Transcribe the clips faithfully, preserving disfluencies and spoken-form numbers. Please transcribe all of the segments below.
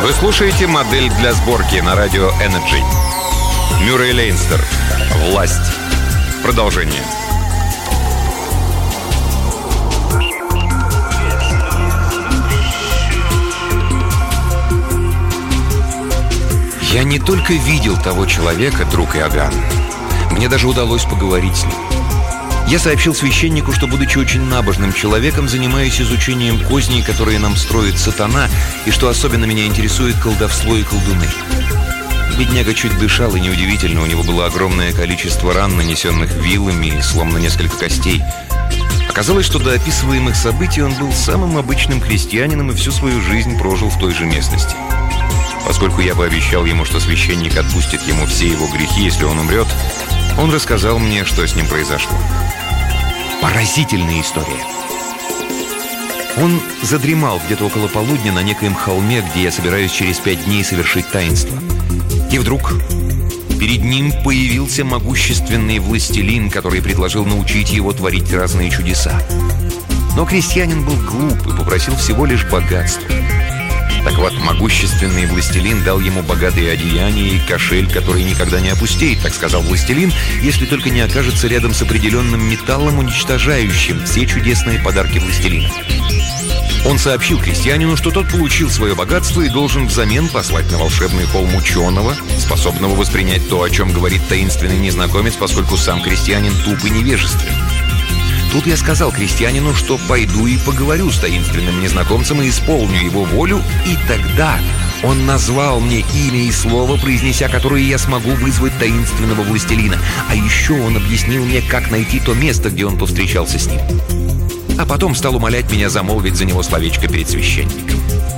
Вы слушаете «Модель для сборки» на радио Energy. Мюррей Лейнстер. «Власть». Продолжение. Я не только видел того человека, друг Иоганн. Мне даже удалось поговорить с ним. Я сообщил священнику, что, будучи очень набожным человеком, занимаюсь изучением козней, которые нам строит сатана, и что особенно меня интересует колдовство и колдуны. Бедняга чуть дышал, и неудивительно, у него было огромное количество ран, нанесенных вилами, и сломано несколько костей. Оказалось, что до описываемых событий он был самым обычным крестьянином и всю свою жизнь прожил в той же местности. Поскольку я пообещал ему, что священник отпустит ему все его грехи, если он умрет, он рассказал мне, что с ним произошло. Поразительная история. Он задремал где-то около полудня на некоем холме, где я собираюсь через пять дней совершить таинство. И вдруг перед ним появился могущественный властелин, который предложил научить его творить разные чудеса. Но крестьянин был глуп и попросил всего лишь богатства. Так вот, могущественный властелин дал ему богатые одеяния и кошель, который никогда не опустеет, так сказал властелин, если только не окажется рядом с определенным металлом, уничтожающим все чудесные подарки властелина. Он сообщил крестьянину, что тот получил свое богатство и должен взамен послать на волшебный холм ученого, способного воспринять то, о чем говорит таинственный незнакомец, поскольку сам крестьянин туп и невежествен. Тут я сказал крестьянину, что пойду и поговорю с таинственным незнакомцем и исполню его волю, и тогда он назвал мне имя и слово, произнеся которое я смогу вызвать таинственного властелина. А еще он объяснил мне, как найти то место, где он повстречался с ним. А потом стал умолять меня замолвить за него словечко перед священником.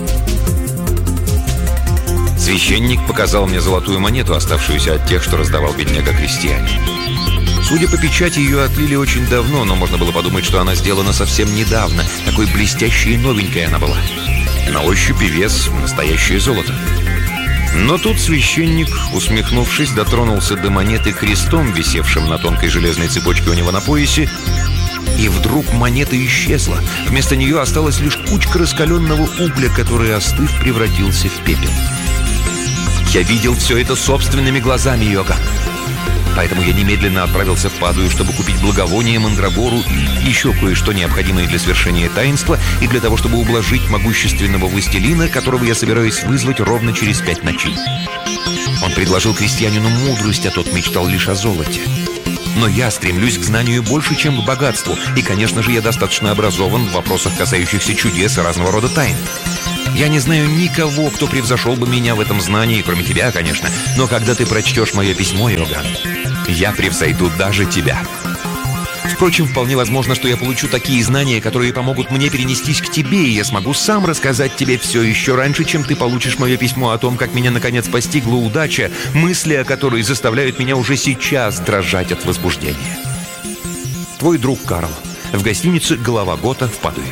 Священник показал мне золотую монету, оставшуюся от тех, что раздавал бедняга-крестьянин. Судя по печати, ее отлили очень давно, но можно было подумать, что она сделана совсем недавно. Такой блестящей и новенькой она была. На ощупь и вес настоящее золото. Но тут священник, усмехнувшись, дотронулся до монеты крестом, висевшим на тонкой железной цепочке у него на поясе, и вдруг монета исчезла. Вместо нее осталась лишь кучка раскаленного угля, который, остыв, превратился в пепел. Я видел все это собственными глазами, Иоганн. Поэтому я немедленно отправился в Падую, чтобы купить благовоние, мандрагору и еще кое-что необходимое для свершения таинства и для того, чтобы ублажить могущественного властелина, которого я собираюсь вызвать ровно через пять ночей. Он предложил крестьянину мудрость, а тот мечтал лишь о золоте. Но я стремлюсь к знанию больше, чем к богатству, и, конечно же, я достаточно образован в вопросах, касающихся чудес и разного рода тайн. Я не знаю никого, кто превзошел бы меня в этом знании, кроме тебя, конечно. Но когда ты прочтешь мое письмо, Иоганн, я превзойду даже тебя. Впрочем, вполне возможно, что я получу такие знания, которые помогут мне перенестись к тебе, и я смогу сам рассказать тебе все еще раньше, чем ты получишь мое письмо о том, как меня наконец постигла удача, мысли о которой заставляют меня уже сейчас дрожать от возбуждения. Твой друг Карл. В гостинице «Голова Гота» в Падуе.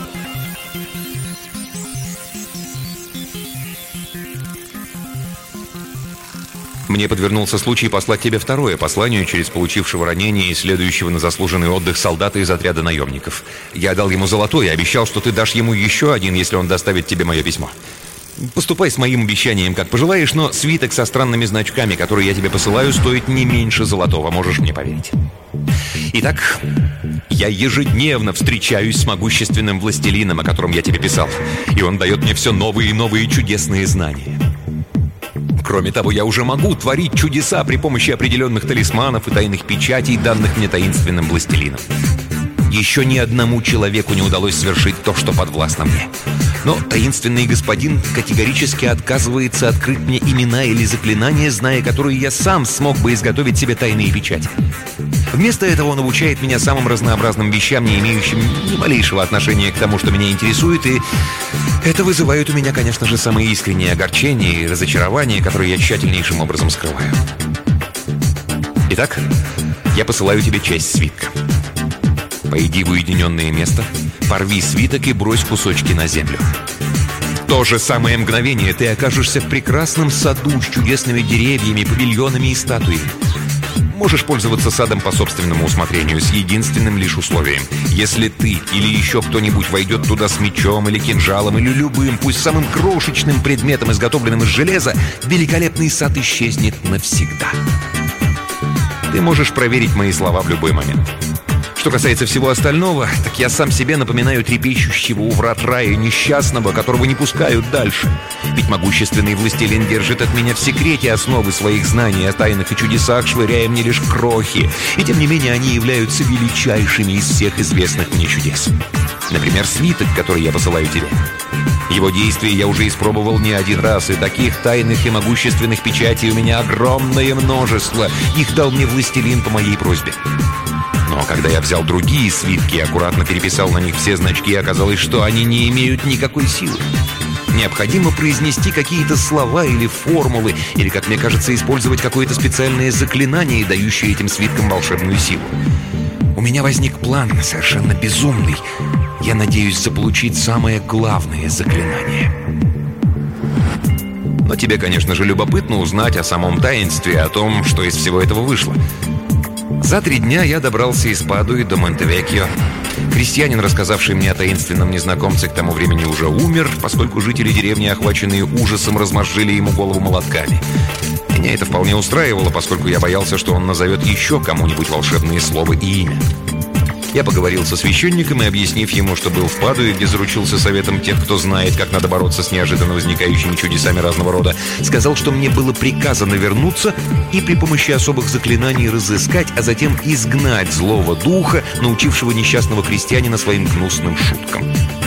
Мне подвернулся случай послать тебе второе послание через получившего ранение и следующего на заслуженный отдых солдата из отряда наемников. Я дал ему золотой и обещал, что ты дашь ему еще один, если он доставит тебе мое письмо. Поступай с моим обещанием, как пожелаешь, но свиток со странными значками, который я тебе посылаю, стоит не меньше золотого, можешь мне поверить. Итак, я ежедневно встречаюсь с могущественным властелином, о котором я тебе писал, и он дает мне все новые и новые чудесные знания. Кроме того, я уже могу творить чудеса при помощи определенных талисманов и тайных печатей, данных мне таинственным властелином. Еще ни одному человеку не удалось совершить то, что подвластно мне. Но таинственный господин категорически отказывается открыть мне имена или заклинания, зная которые я сам смог бы изготовить себе тайные печати. Вместо этого он обучает меня самым разнообразным вещам, не имеющим ни малейшего отношения к тому, что меня интересует, и это вызывает у меня, конечно же, самое искреннее огорчение и разочарование, которое я тщательнейшим образом скрываю. Итак, я посылаю тебе часть свитка. Пойди в уединенное место, порви свиток и брось кусочки на землю. В то же самое мгновение ты окажешься в прекрасном саду с чудесными деревьями, павильонами и статуями. Можешь пользоваться садом по собственному усмотрению, с единственным лишь условием. Если ты или еще кто-нибудь войдет туда с мечом или кинжалом, или любым, пусть самым крошечным предметом, изготовленным из железа, великолепный сад исчезнет навсегда. Ты можешь проверить мои слова в любой момент. Что касается всего остального, так я сам себе напоминаю трепещущего у врат рая несчастного, которого не пускают дальше. Ведь могущественный властелин держит от меня в секрете основы своих знаний о тайнах и чудесах, швыряя мне лишь крохи. И тем не менее они являются величайшими из всех известных мне чудес. Например, свиток, который я посылаю тебе. Его действия я уже испробовал не один раз, и таких тайных и могущественных печатей у меня огромное множество. Их дал мне властелин по моей просьбе. Но когда я взял другие свитки и аккуратно переписал на них все значки, оказалось, что они не имеют никакой силы. Необходимо произнести какие-то слова или формулы, или, как мне кажется, использовать какое-то специальное заклинание, дающее этим свиткам волшебную силу. У меня возник план, совершенно безумный. Я надеюсь заполучить самое главное заклинание. Но тебе, конечно же, любопытно узнать о самом таинстве, о том, что из всего этого вышло. За три дня я добрался из Падуи до Монтевекьо. Крестьянин, рассказавший мне о таинственном незнакомце, к тому времени уже умер, поскольку жители деревни, охваченные ужасом, размозжили ему голову молотками. Меня это вполне устраивало, поскольку я боялся, что он назовет еще кому-нибудь волшебные слова и имя. Я поговорил со священником и, объяснив ему, что был в Падуе, где заручился советом тех, кто знает, как надо бороться с неожиданно возникающими чудесами разного рода, сказал, что мне было приказано вернуться и при помощи особых заклинаний разыскать, а затем изгнать злого духа, научившего несчастного крестьянина своим гнусным шуткам.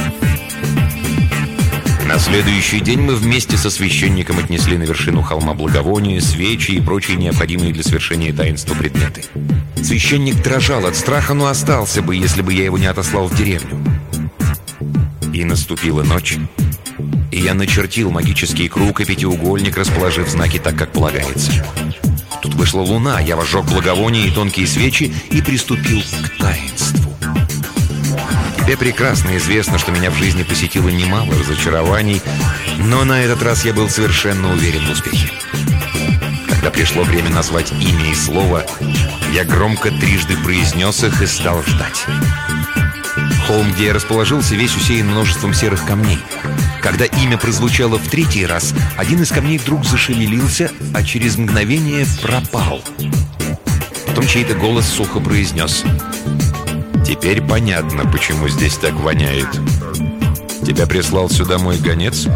На следующий день мы вместе со священником отнесли на вершину холма благовония, свечи и прочие необходимые для совершения таинства предметы. Священник дрожал от страха, но остался бы, если бы я его не отослал в деревню. И наступила ночь, и я начертил магический круг и пятиугольник, расположив знаки так, как полагается. Тут вышла луна, я возжег благовония и тонкие свечи и приступил к таинству. Тебе прекрасно известно, что меня в жизни посетило немало разочарований, но на этот раз я был совершенно уверен в успехе. Когда пришло время назвать имя и слово, я громко трижды произнес их и стал ждать. Холм, где я расположился, весь усеян множеством серых камней. Когда имя прозвучало в третий раз, один из камней вдруг зашевелился, а через мгновение пропал. Потом чей-то голос сухо произнес: «Теперь понятно, почему здесь так воняет. Тебя прислал сюда мой гонец?»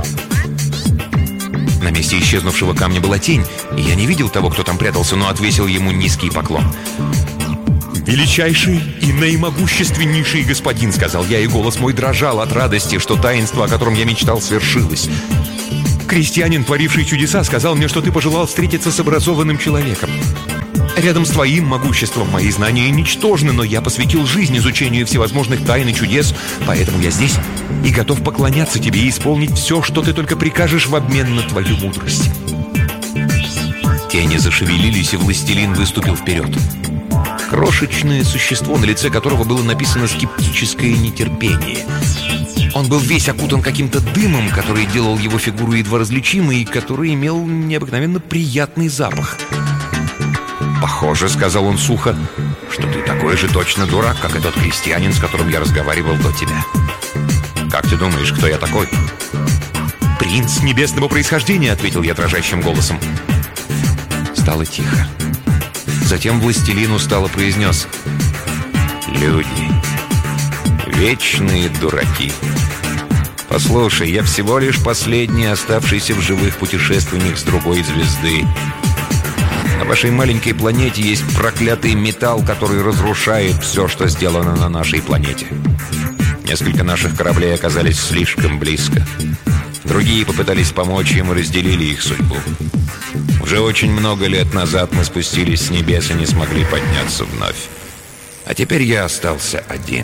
На месте исчезнувшего камня была тень, и я не видел того, кто там прятался, но отвесил ему низкий поклон. «Величайший и наимогущественнейший господин», — сказал я, и голос мой дрожал от радости, что таинство, о котором я мечтал, свершилось. «Крестьянин, творивший чудеса, сказал мне, что ты пожелал встретиться с образованным человеком. Рядом с твоим могуществом мои знания ничтожны, но я посвятил жизнь изучению всевозможных тайн и чудес, поэтому я здесь и готов поклоняться тебе и исполнить все, что ты только прикажешь в обмен на твою мудрость». Тени зашевелились, и властелин выступил вперед. Крошечное существо, на лице которого было написано скептическое нетерпение. Он был весь окутан каким-то дымом, который делал его фигуру едва различимой и который имел необыкновенно приятный запах. «Похоже, — сказал он сухо, — что ты такой же точно дурак, как и тот крестьянин, с которым я разговаривал до тебя. Как ты думаешь, кто я такой?» «Принц небесного происхождения», — ответил я дрожащим голосом. Стало тихо. Затем властелин устало произнес: «Люди, вечные дураки. Послушай, я всего лишь последний оставшийся в живых путешественник с другой звезды. На вашей маленькой планете есть проклятый металл, который разрушает все, что сделано на нашей планете. Несколько наших кораблей оказались слишком близко. Другие попытались помочь им и разделили их судьбу. Уже очень много лет назад мы спустились с небес и не смогли подняться вновь. А теперь я остался один».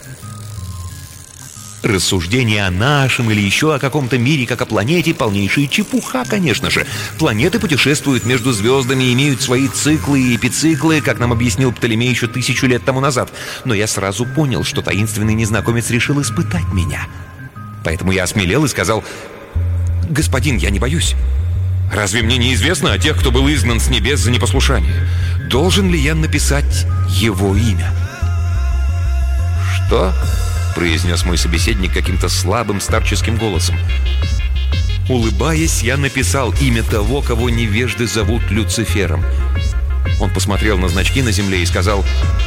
Рассуждения о нашем или еще о каком-то мире, как о планете, полнейшая чепуха, конечно же. Планеты путешествуют между звездами и имеют свои циклы и эпициклы, как нам объяснил Птолемей еще тысячу лет тому назад. Но я сразу понял, что таинственный незнакомец решил испытать меня. Поэтому я осмелел и сказал: «Господин, я не боюсь. Разве мне неизвестно о тех, кто был изгнан с небес за непослушание? Должен ли я написать его имя?» «Что?» — произнес мой собеседник каким-то слабым старческим голосом. Улыбаясь, я написал имя того, кого невежды зовут Люцифером. Он посмотрел на значки на земле и сказал: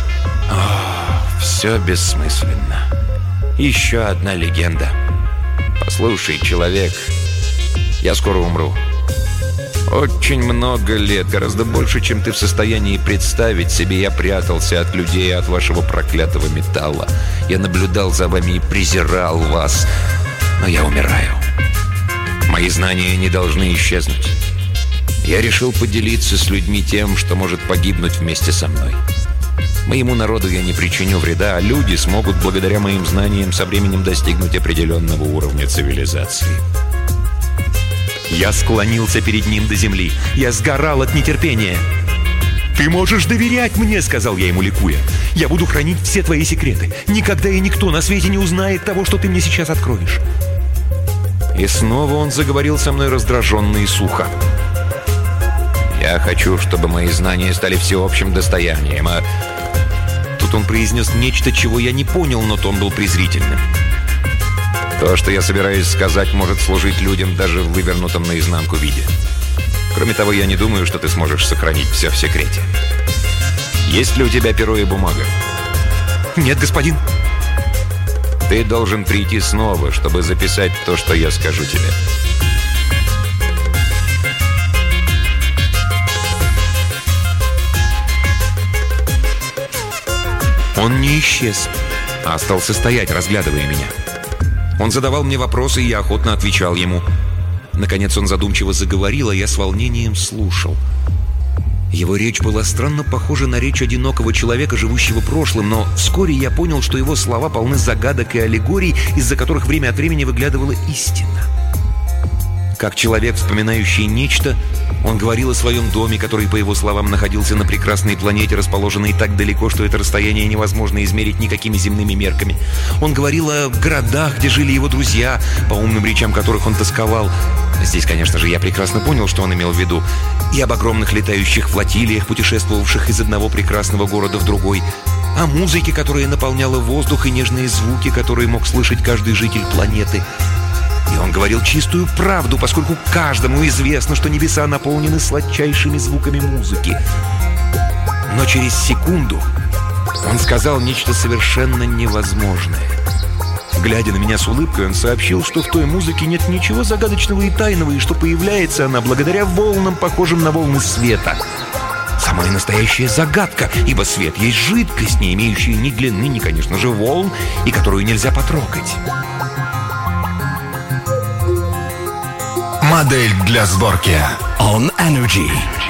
«Все бессмысленно. Еще одна легенда. Послушай, человек, я скоро умру. Очень много лет, гораздо больше, чем ты в состоянии представить себе, я прятался от людей и от вашего проклятого металла. Я наблюдал за вами и презирал вас. Но я умираю. Мои знания не должны исчезнуть. Я решил поделиться с людьми тем, что может погибнуть вместе со мной. Моему народу я не причиню вреда, а люди смогут благодаря моим знаниям со временем достигнуть определенного уровня цивилизации». Я склонился перед ним до земли. Я сгорал от нетерпения. «Ты можешь доверять мне», — сказал я ему, ликуя. «Я буду хранить все твои секреты. Никогда и никто на свете не узнает того, что ты мне сейчас откроешь». И снова он заговорил со мной раздраженно и сухо. «Я хочу, чтобы мои знания стали всеобщим достоянием, а...» Тут он произнес нечто, чего я не понял, но тон был презрительным. «То, что я собираюсь сказать, может служить людям даже в вывернутом наизнанку виде. Кроме того, я не думаю, что ты сможешь сохранить все в секрете. Есть ли у тебя перо и бумага?» «Нет, господин». «Ты должен прийти снова, чтобы записать то, что я скажу тебе». Он не исчез, а остался стоять, разглядывая меня. Он задавал мне вопросы, и я охотно отвечал ему. Наконец он задумчиво заговорил, а я с волнением слушал. Его речь была странно похожа на речь одинокого человека, живущего прошлым, но вскоре я понял, что его слова полны загадок и аллегорий, из-за которых время от времени выглядывала истина. Как человек, вспоминающий нечто, он говорил о своем доме, который, по его словам, находился на прекрасной планете, расположенной так далеко, что это расстояние невозможно измерить никакими земными мерками. Он говорил о городах, где жили его друзья, по умным речам которых он тосковал. Здесь, конечно же, я прекрасно понял, что он имел в виду. И об огромных летающих флотилиях, путешествовавших из одного прекрасного города в другой. О музыке, которая наполняла воздух, и нежные звуки, которые мог слышать каждый житель планеты. И он говорил чистую правду, поскольку каждому известно, что небеса наполнены сладчайшими звуками музыки. Но через секунду он сказал нечто совершенно невозможное. Глядя на меня с улыбкой, он сообщил, что в той музыке нет ничего загадочного и тайного, и что появляется она благодаря волнам, похожим на волны света. Самая настоящая загадка, ибо свет есть жидкость, не имеющая ни длины, ни, конечно же, волн, и которую нельзя потрогать. Модель для сборки On Energy.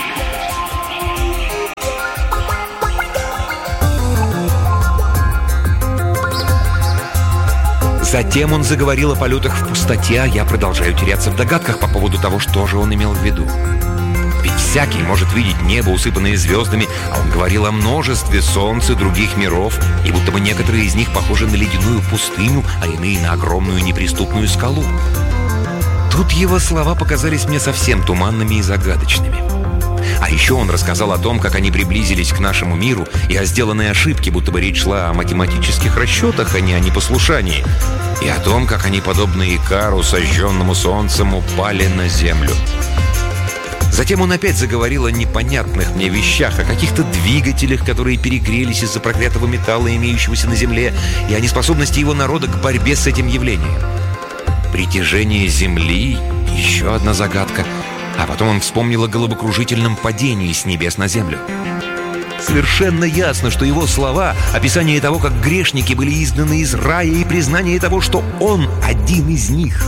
Затем он заговорил о полетах в пустоте, а я продолжаю теряться в догадках по поводу того, что же он имел в виду. Ведь всякий может видеть небо, усыпанное звездами, а он говорил о множестве солнц и других миров, и будто бы некоторые из них похожи на ледяную пустыню, а иные на огромную неприступную скалу. Тут его слова показались мне совсем туманными и загадочными. А еще он рассказал о том, как они приблизились к нашему миру, и о сделанной ошибке, будто бы речь шла о математических расчетах, а не о непослушании, и о том, как они, подобно Икару, сожженному солнцем, упали на землю. Затем он опять заговорил о непонятных мне вещах, о каких-то двигателях, которые перегрелись из-за проклятого металла, имеющегося на земле, и о неспособности его народа к борьбе с этим явлением. Притяжение Земли — еще одна загадка. А потом он вспомнил о головокружительном падении с небес на землю. Совершенно ясно, что его слова — описание того, как грешники были изгнаны из рая, и признание того, что он один из них.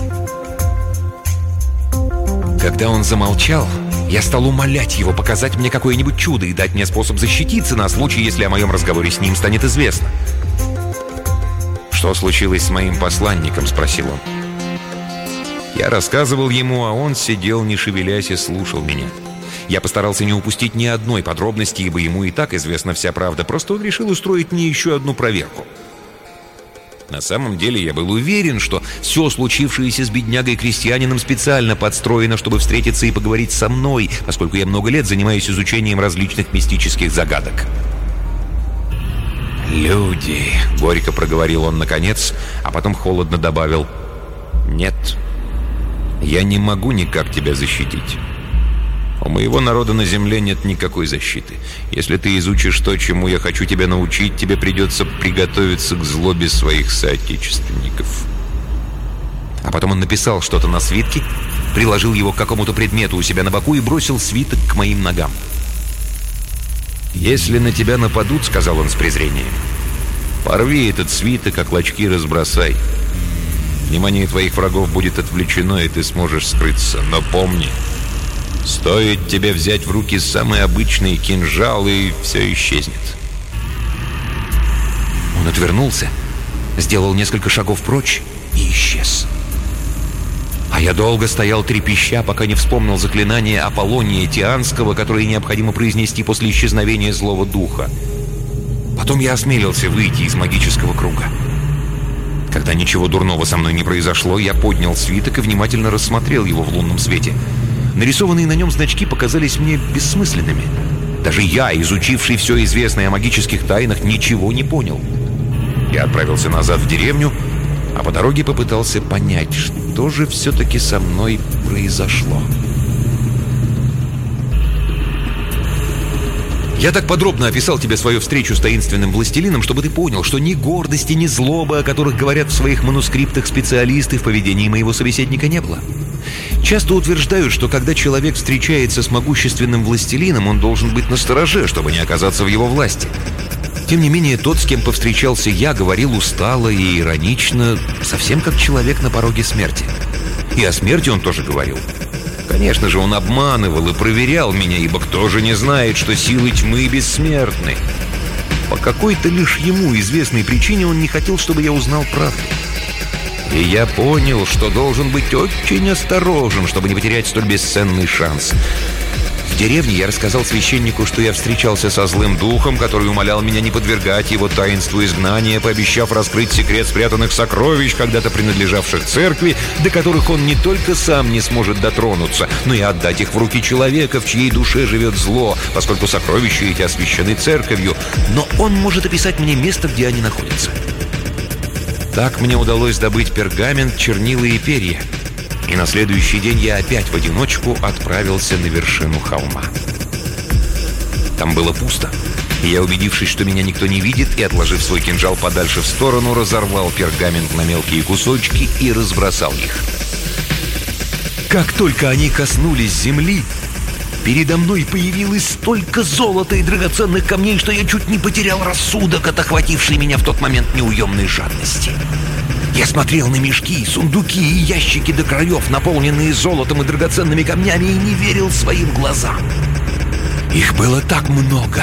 Когда он замолчал, я стал умолять его показать мне какое-нибудь чудо и дать мне способ защититься на случай, если о моем разговоре с ним станет известно. «Что случилось с моим посланником?» — спросил он. Я рассказывал ему, а он сидел, не шевелясь, и слушал меня. Я постарался не упустить ни одной подробности, ибо ему и так известна вся правда. Просто он решил устроить мне еще одну проверку. На самом деле я был уверен, что все случившееся с беднягой-крестьянином специально подстроено, чтобы встретиться и поговорить со мной, поскольку я много лет занимаюсь изучением различных мистических загадок. «Люди», — горько проговорил он наконец, а потом холодно добавил: «Нет, я не могу никак тебя защитить. У моего народа на земле нет никакой защиты. Если ты изучишь то, чему я хочу тебя научить, тебе придется приготовиться к злобе своих соотечественников». А потом он написал что-то на свитке, приложил его к какому-то предмету у себя на боку и бросил свиток к моим ногам. «Если на тебя нападут, — сказал он с презрением, — порви этот свиток, а клочки разбросай. Внимание твоих врагов будет отвлечено, и ты сможешь скрыться. Но помни, стоит тебе взять в руки самый обычный кинжал, и все исчезнет». Он отвернулся, сделал несколько шагов прочь и исчез. А я долго стоял трепеща, пока не вспомнил заклинание Аполлония Тианского, которое необходимо произнести после исчезновения злого духа. Потом я осмелился выйти из магического круга. Когда ничего дурного со мной не произошло, я поднял свиток и внимательно рассмотрел его в лунном свете. Нарисованные на нем значки показались мне бессмысленными. Даже я, изучивший все известное о магических тайнах, ничего не понял. Я отправился назад в деревню, а по дороге попытался понять, что же все-таки со мной произошло. Я так подробно описал тебе свою встречу с таинственным властелином, чтобы ты понял, что ни гордости, ни злобы, о которых говорят в своих манускриптах специалисты, в поведении моего собеседника не было. Часто утверждают, что когда человек встречается с могущественным властелином, он должен быть настороже, чтобы не оказаться в его власти. Тем не менее, тот, с кем повстречался я, говорил устало и иронично, совсем как человек на пороге смерти. И о смерти он тоже говорил. Конечно же, он обманывал и проверял меня, ибо кто же не знает, что силы тьмы бессмертны. По какой-то лишь ему известной причине он не хотел, чтобы я узнал правду. И я понял, что должен быть очень осторожен, чтобы не потерять столь бесценный шанс. В деревне я рассказал священнику, что я встречался со злым духом, который умолял меня не подвергать его таинству изгнания, пообещав раскрыть секрет спрятанных сокровищ, когда-то принадлежавших церкви, до которых он не только сам не сможет дотронуться, но и отдать их в руки человека, в чьей душе живет зло, поскольку сокровища эти освящены церковью, но он может описать мне место, где они находятся. Так мне удалось добыть пергамент, чернила и перья. И на следующий день я опять в одиночку отправился на вершину холма. Там было пусто, и я, убедившись, что меня никто не видит, и отложив свой кинжал подальше в сторону, разорвал пергамент на мелкие кусочки и разбросал их. Как только они коснулись земли, передо мной появилось столько золота и драгоценных камней, что я чуть не потерял рассудок от охватившей меня в тот момент неуемной жадности. Я смотрел на мешки, сундуки и ящики до краев, наполненные золотом и драгоценными камнями, и не верил своим глазам. Их было так много,